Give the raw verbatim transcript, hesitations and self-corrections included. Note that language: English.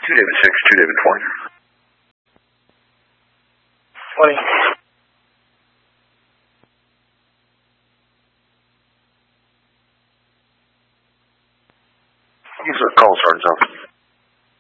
two David six, two David twenty. twenty. Use a call, Sergeant.